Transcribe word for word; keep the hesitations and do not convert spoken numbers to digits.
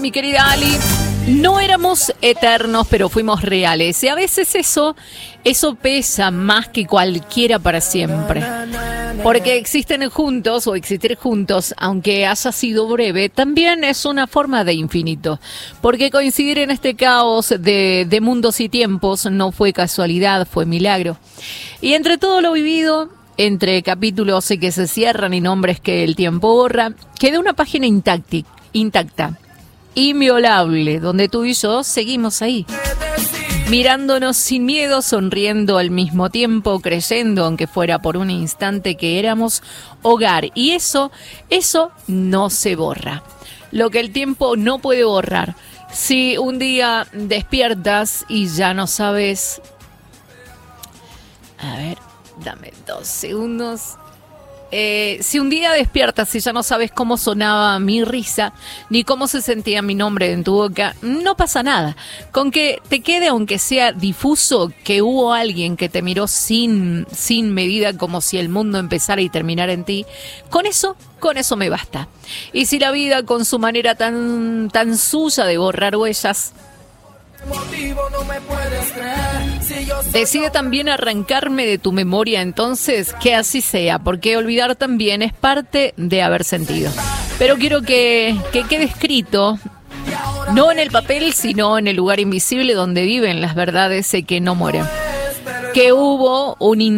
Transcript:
Mi querida Ali, no éramos eternos, pero fuimos reales. Y a veces eso, eso pesa más que cualquiera para siempre. Porque existen juntos o existir juntos, aunque haya sido breve, también es una forma de infinito. Porque coincidir en este caos de, de mundos y tiempos no fue casualidad, fue milagro. Y entre todo lo vivido, entre capítulos que se cierran y nombres que el tiempo borra, queda una página intacta, intacta. Inviolable, donde tú y yo seguimos ahí, mirándonos sin miedo, sonriendo al mismo tiempo, creyendo, aunque fuera por un instante, que éramos hogar. Y eso, eso no se borra. Lo que el tiempo no puede borrar. Si un día despiertas y ya no sabes... A ver, dame dos segundos... Eh, si un día despiertas y ya no sabes cómo sonaba mi risa, ni cómo se sentía mi nombre en tu boca, no pasa nada. Con que te quede, aunque sea difuso, que hubo alguien que te miró sin, sin medida, como si el mundo empezara y terminara en ti, con eso, con eso me basta. Y si la vida, con su manera tan, tan suya de borrar huellas, decide también arrancarme de tu memoria, entonces que así sea, porque olvidar también es parte de haber sentido. Pero quiero que, que quede escrito, no en el papel, sino en el lugar invisible donde viven las verdades que no mueren. Que hubo un